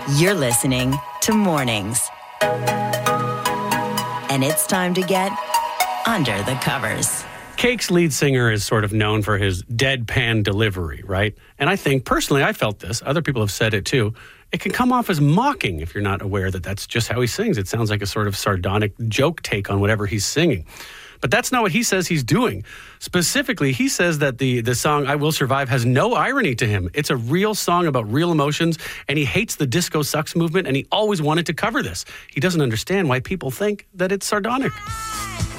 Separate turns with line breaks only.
You're listening to Mornings. And it's time to get under the covers.
Cake's lead singer is sort of known for his deadpan delivery, right? And I think, personally, I felt this. Other people have said it too. It can come off as mocking if you're not aware that that's just how he sings. It sounds like a sort of sardonic joke take on whatever he's singing. But that's not what he says he's doing. Specifically, he says that the song I Will Survive has no irony to him. It's a real song about real emotions, and he hates the disco sucks movement, and he always wanted to cover this. He doesn't understand why people think that it's sardonic.